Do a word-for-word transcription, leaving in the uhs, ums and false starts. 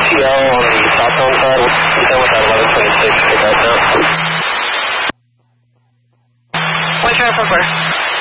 T L on the southbound side, we're done with that eleven twenty-six, get that down. What's your number?